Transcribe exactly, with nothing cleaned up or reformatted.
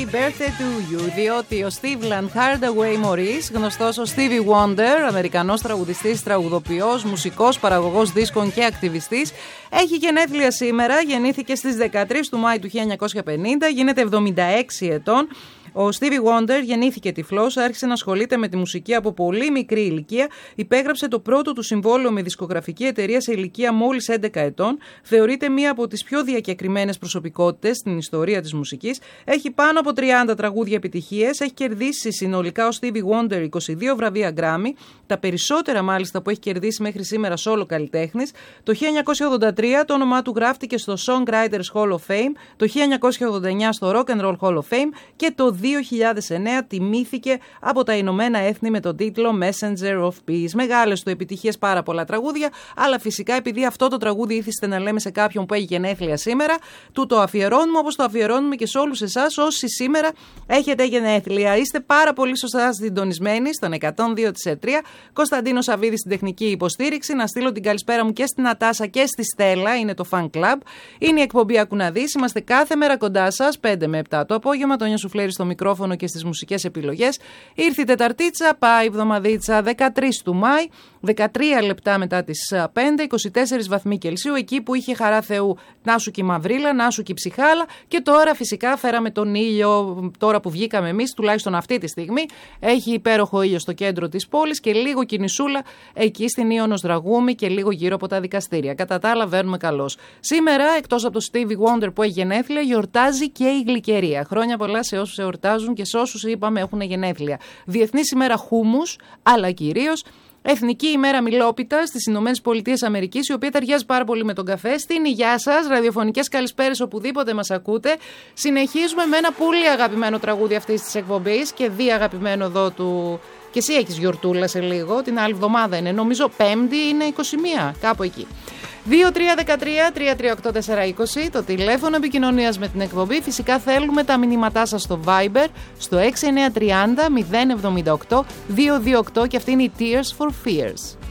Happy birthday to you, διότι ο Stephen Hardaway Morris, γνωστός ως Stevie Wonder, Αμερικανός τραγουδιστής, τραγουδοποιός, μουσικός, παραγωγός δίσκων και ακτιβιστής, έχει γενέθλια σήμερα. Γεννήθηκε στις δεκατρείς του Μάη του χίλια εννιακόσια πενήντα, γίνεται εβδομήντα έξι ετών. Ο Stevie Wonder γεννήθηκε τυφλός, άρχισε να ασχολείται με τη μουσική από πολύ μικρή ηλικία, υπέγραψε το πρώτο του συμβόλαιο με δισκογραφική εταιρεία σε ηλικία μόλις έντεκα ετών, θεωρείται μία από τις πιο διακεκριμένες προσωπικότητες στην ιστορία της μουσικής, έχει πάνω από τριάντα τραγούδια επιτυχίες, έχει κερδίσει συνολικά ο Stevie Wonder είκοσι δύο βραβεία Grammy, τα περισσότερα μάλιστα που έχει κερδίσει μέχρι σήμερα solo καλλιτέχνης. Το χίλια εννιακόσια ογδόντα τρία το όνομά του γράφτηκε στο Songwriters Hall of Fame, το χίλια εννιακόσια ογδόντα εννιά στο Rock and Roll Hall of Fame και το δύο χιλιάδες εννέα τιμήθηκε από τα Ηνωμένα Έθνη με τον τίτλο Messenger of Peace. Μεγάλες του επιτυχίες, πάρα πολλά τραγούδια, αλλά φυσικά επειδή αυτό το τραγούδι ήθιστε να λέμε σε κάποιον που έχει γενέθλια σήμερα, του το αφιερώνουμε όπως το αφιερώνουμε και σε όλους εσάς όσοι σήμερα έχετε γενέθλια. Είστε πάρα πολύ σωστά συντονισμένοι στον εκατόν δύο της τρία. Κωνσταντίνος Σαββίδης στην τεχνική υποστήριξη. Να στείλω την καλησπέρα μου και στην Νατάσα και στη Στέλλα, είναι το Fan Club. Είναι η εκπομπή Ακουναδείς. Είμαστε κάθε μέρα κοντά σας, πέντε με επτά το απόγευμα. Το Νιασουφλέρι στο μικρόφωνο και στις μουσικές επιλογές. Ήρθε η Τεταρτίτσα, πάει η εβδομαδίτσα, δεκατρείς του Μάη, δεκατρία λεπτά μετά τις πέντε, είκοσι τέσσερις βαθμοί Κελσίου, εκεί που είχε χαρά Θεού. Να σου και η μαυρίλα, να σου και η ψυχάλα. Και τώρα φυσικά φέραμε τον ήλιο, τώρα που βγήκαμε εμείς, τουλάχιστον αυτή τη στιγμή. Έχει υπέροχο ήλιο στο κέντρο της πόλης και λίγο κινησούλα εκεί στην Ήωνος Δραγούμη και λίγο γύρω από τα δικαστήρια. Κατά τα άλλα, βαίνουμε καλώς. Σήμερα, εκτός από το Stevie Wonder που έχει γενέθλια, γιορτάζει και η Γλυκερία. Χρόνια πολλά σε όσους εορτάζουν και σε όσους είπαμε έχουν γενέθλια. Διεθνής ημέρα χούμους, αλλά κυρίως Εθνική ημέρα Μιλόπιτα στις Ηνωμένες Πολιτείες Αμερικής, η οποία ταιριάζει πάρα πολύ με τον καφέ. Στην υγειά σας, ραδιοφωνικές καλησπέρες οπουδήποτε μας ακούτε. Συνεχίζουμε με ένα πολύ αγαπημένο τραγούδι αυτής της εκπομπής και δι αγαπημένο εδώ του. Και εσύ έχεις γιορτούλα σε λίγο, την άλλη εβδομάδα είναι, νομίζω Πέμπτη είναι είκοσι μία, κάπου εκεί. δύο τρία ένα τρία τρία τρία οκτώ τέσσερα είκοσι το τηλέφωνο επικοινωνίας με την εκπομπή. Φυσικά θέλουμε τα μηνύματά σας στο Viber στο έξι εννιά τρία μηδέν μηδέν εβδομήντα οκτώ διακόσια είκοσι οκτώ και αυτή είναι η Tears for Fears.